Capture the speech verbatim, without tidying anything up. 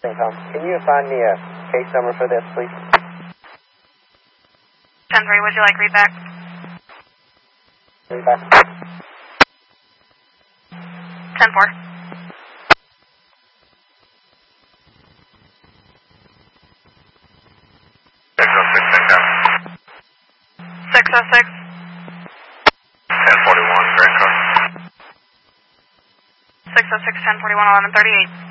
Can you find me a case number for this, please? ten three, would you like read back? Read back. ten four. six oh six. ten forty-one, Grand Car. six oh six, ten forty-one, eleven thirty-eight.